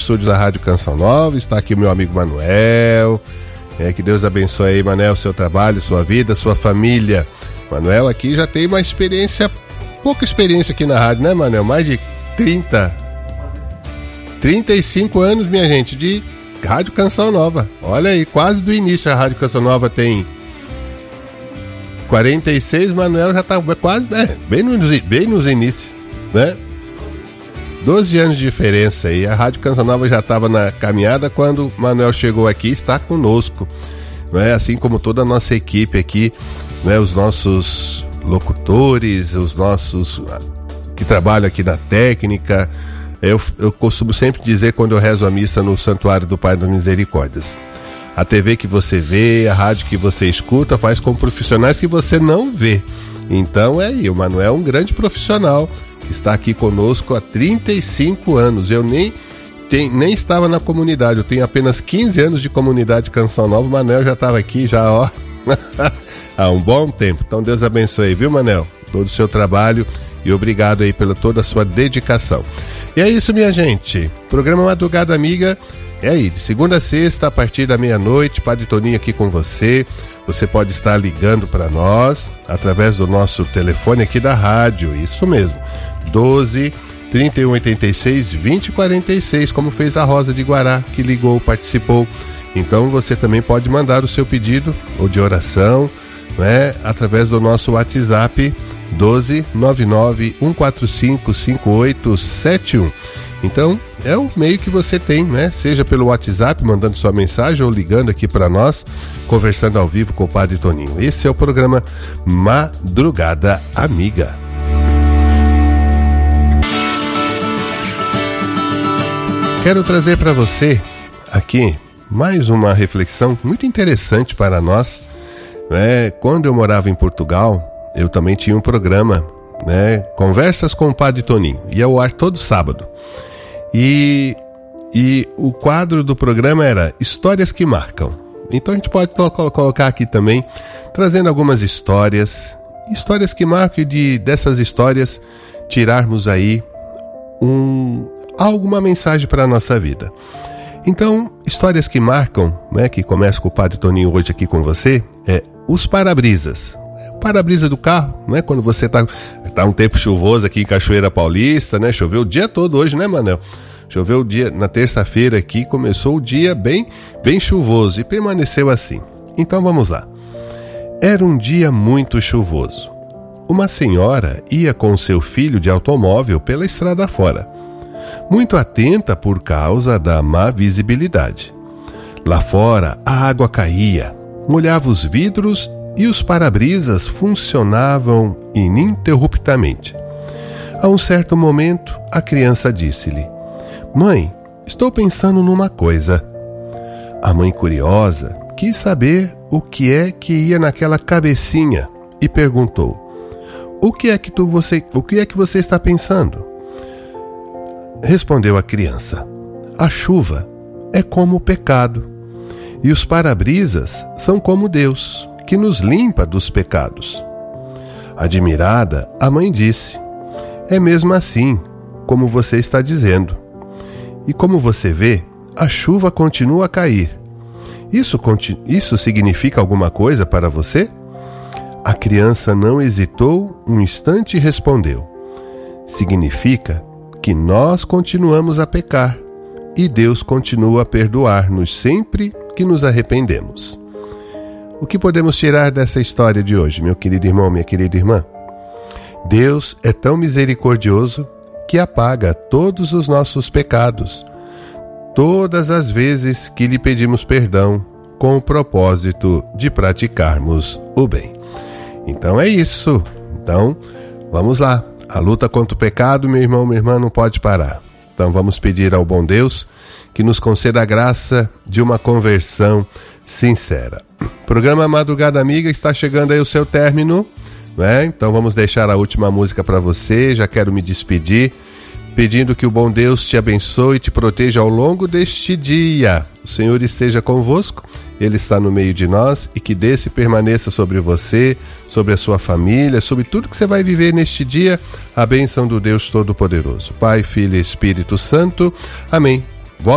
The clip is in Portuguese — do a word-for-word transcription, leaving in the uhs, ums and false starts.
estúdios da Rádio Canção Nova. Está aqui o meu amigo Manuel. É, que Deus abençoe aí, Manuel, seu trabalho, sua vida, sua família. Manuel aqui já tem uma experiência, pouca experiência aqui na rádio, né, Manuel? Mais de trinta, trinta e cinco anos, minha gente, de Rádio Canção Nova. Olha aí, quase do início a Rádio Canção Nova tem quarenta e seis, Manuel já tá quase, é, bem nos, bem nos inícios, né? doze anos de diferença aí. A Rádio Canção Nova já estava na caminhada quando o Manuel chegou aqui e está conosco, não é? Assim como toda a nossa equipe aqui, não é? Os nossos locutores, os nossos que trabalham aqui na técnica. Eu, eu costumo sempre dizer quando eu rezo a missa no Santuário do Pai das Misericórdias: a T V que você vê, a rádio que você escuta, faz com profissionais que você não vê. Então é aí, o Manuel é um grande profissional, está aqui conosco há trinta e cinco anos. Eu nem, tem, nem estava na comunidade, eu tenho apenas quinze anos de comunidade Canção Nova. O Manuel já estava aqui, já ó, há um bom tempo. Então Deus abençoe, viu, Manuel? Todo o seu trabalho e obrigado aí pela toda a sua dedicação. E é isso, minha gente. Programa Madrugada Amiga é aí, de segunda a sexta, a partir da meia-noite, Padre Toninho aqui com você. Você pode estar ligando para nós através do nosso telefone aqui da rádio, isso mesmo, doze, trinta e um, oitenta e seis, vinte, quarenta e seis, como fez a Rosa de Guará, que ligou, participou. Então você também pode mandar o seu pedido ou de oração, né, através do nosso WhatsApp, doze, nove nove, um quatro cinco, cinco oito sete um. Então, é o meio que você tem, né? Seja pelo WhatsApp, mandando sua mensagem, ou ligando aqui para nós, conversando ao vivo com o Padre Toninho. Esse é o programa Madrugada Amiga. Quero trazer para você aqui mais uma reflexão muito interessante para nós, né? Quando eu morava em Portugal, eu também tinha um programa, né? Conversas com o Padre Toninho, ia ao ar todo sábado. E, e o quadro do programa era Histórias que Marcam. Então a gente pode to- colocar aqui também, trazendo algumas histórias, histórias que marcam, e de, dessas histórias tirarmos aí um, alguma mensagem para a nossa vida. Então, histórias que marcam, né, que começa com o Padre Toninho hoje aqui com você, é os para-brisas. O para-brisa do carro, né? Quando você tá, tá um tempo chuvoso aqui em Cachoeira Paulista, né? Choveu o dia todo hoje, né, Manel? Choveu o dia, na terça-feira aqui, começou o dia bem, bem chuvoso e permaneceu assim. Então vamos lá. Era um dia muito chuvoso. Uma senhora ia com seu filho de automóvel pela estrada fora, muito atenta por causa da má visibilidade. Lá fora, a água caía, molhava os vidros e os para-brisas funcionavam ininterruptamente. A um certo momento, a criança disse-lhe: "Mãe, estou pensando numa coisa." A mãe, curiosa, quis saber o que é que ia naquela cabecinha e perguntou: "O que é que tu, você, o que é que você está pensando?" Respondeu a criança: "A chuva é como o pecado, e os para-brisas são como Deus, que nos limpa dos pecados." Admirada, a mãe disse: "É mesmo assim, como você está dizendo. E como você vê, a chuva continua a cair. Isso, isso significa alguma coisa para você?" A criança não hesitou um instante e respondeu: "Significa que nós continuamos a pecar, e Deus continua a perdoar-nos sempre que nos arrependemos." O que podemos tirar dessa história de hoje, meu querido irmão, minha querida irmã? Deus é tão misericordioso que apaga todos os nossos pecados, todas as vezes que lhe pedimos perdão, com o propósito de praticarmos o bem. Então é isso. Então, vamos lá. A luta contra o pecado, meu irmão, minha irmã, não pode parar. Então vamos pedir ao bom Deus que nos conceda a graça de uma conversão sincera. Programa Madrugada Amiga está chegando aí o seu término, né? Então vamos deixar a última música para você. Já quero me despedir, pedindo que o bom Deus te abençoe e te proteja ao longo deste dia. O Senhor esteja convosco, Ele está no meio de nós, e que desça e permaneça sobre você, sobre a sua família, sobre tudo que você vai viver neste dia, a bênção do Deus Todo-Poderoso. Pai, Filho e Espírito Santo. Amém.